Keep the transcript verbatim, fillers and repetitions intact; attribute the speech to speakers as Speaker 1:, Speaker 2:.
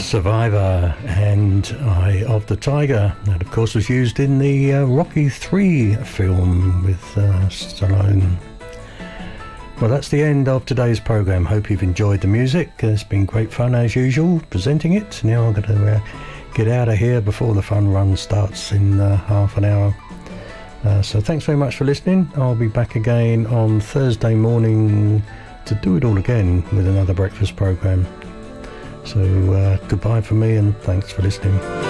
Speaker 1: Survivor and Eye of the Tiger. That, of course, was used in the uh, Rocky three film with uh, Stallone. Well, that's the end of today's programme. Hope you've enjoyed the music. It's been great fun as usual presenting it. Now I'm going to uh, get out of here before the fun run starts in uh, half an hour. Uh, so thanks very much for listening. I'll be back again on Thursday morning to do it all again with another breakfast programme. So uh, goodbye from me and thanks for listening.